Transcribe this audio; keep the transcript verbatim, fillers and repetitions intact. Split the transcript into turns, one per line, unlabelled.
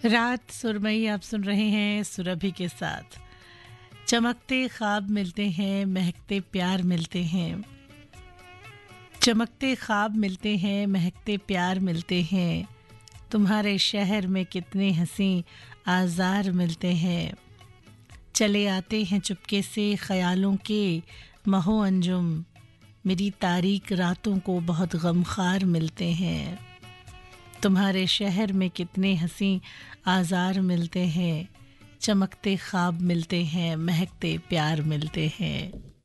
रात सुरमई आप सुन रहे हैं सुरभि के साथ। चमकते ख्वाब मिलते हैं, महकते प्यार मिलते हैं। चमकते ख्वाब मिलते हैं, महकते प्यार मिलते हैं। तुम्हारे शहर में कितने हंसी आज़ार मिलते हैं। चले आते हैं चुपके से ख्यालों के महो अंजुम। मेरी तारीक रातों को बहुत गमखार मिलते हैं। तुम्हारे शहर में कितने हंसी आज़ार मिलते हैं। चमकते ख्वाब मिलते हैं, महकते प्यार मिलते हैं।